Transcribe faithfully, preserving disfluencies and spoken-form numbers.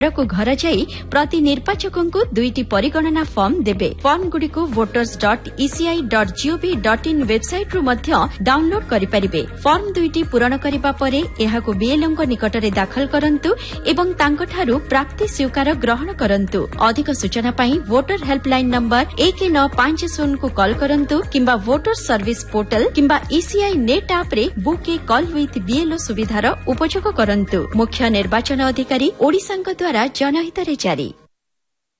को घर जाई प्रति निर्वाचकों को दुईटी परिगणना फॉर्म देबे। फॉर्म गुडी को voters dot ECI dot gov dot in website रु मध्य डाउनलोड करि परिबे। फॉर्म दुईटी पूरण करिबा परे एहाको बीएलओ निकट रे दाखल करंतु एवं तांकठारु प्राप्ति स्वीकार ग्रहण करंतु। अधिक सूचना पाई वोटर हेल्पलाइन नंबर एक नौ पांच शून्य को कॉल करंतु किंबा वोटर सर्विस पोर्टल किंबा ईसीआई नेट ऐप रे book A call with BLO सुविधार उपयोग करंतु। मुख्य निर्वाचन अधिकारी ओडिशांक द्वारा जनहित रे जारी।